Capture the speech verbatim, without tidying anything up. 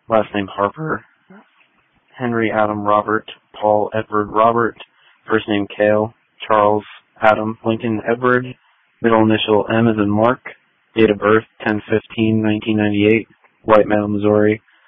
last name Harper. Henry Adam Robert Paul Edward Robert, first name Cale Charles Adam Lincoln Edward, middle initial M as in Mark, date of birth ten fifteen nineteen ninety-eight, White Meadow, Missouri,